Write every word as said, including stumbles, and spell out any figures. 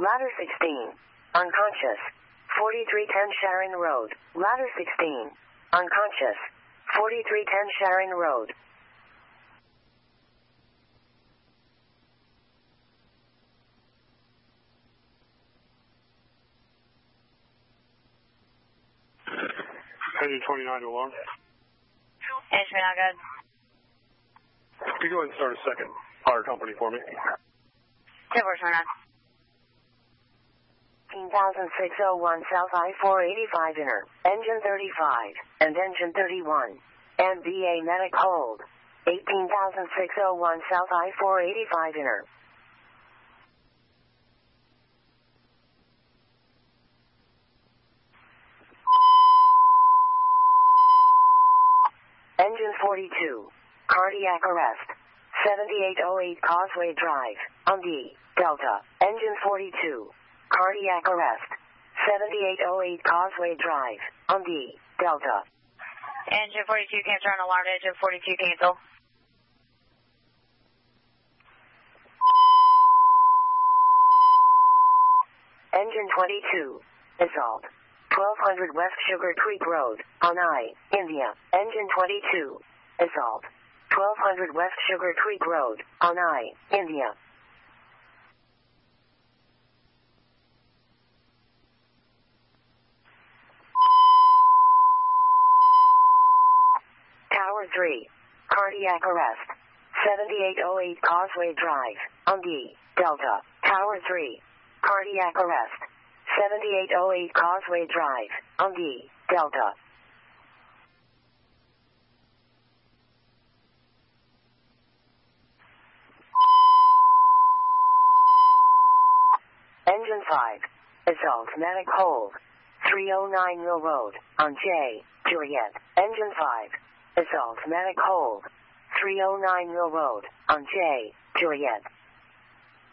Ladder sixteen. Unconscious. forty-three ten Sharon Road. Ladder sixteen. Unconscious. forty-three ten Sharon Road. Engine twenty-nine to alarm. Engine twenty-nine, good. Can you go ahead and start a second fire company for me? ten four twenty-nine. fifteen thousand six oh one South I four eighty-five inner. Engine thirty-five and engine thirty-one. M B A medic hold. eighteen thousand six oh one South I four eighty-five inner. Engine forty-two. Cardiac arrest. seventy-eight oh eight Causeway Drive, Undy, Delta. Engine forty-two. Cardiac arrest. seventy-eight oh eight Causeway Drive, Undy, Delta. Engine forty-two, cancel on alarm. Engine forty-two, cancel. Engine twenty-two. Assault. twelve hundred West Sugar Creek Road, Onai, India. Engine twenty-two. Assault. twelve hundred West Sugar Creek Road, Onai, India. Tower three. Cardiac arrest. seventy-eight oh eight Causeway Drive, Undy, Delta. Tower three. Cardiac arrest. seventy-eight oh eight Causeway Drive, Undy, Delta. Engine five. Assault medic hold. three oh nine Mill Road, on J, Juliet. Engine five. Assault medic hold. three oh nine Mill Road, on J, Juliet.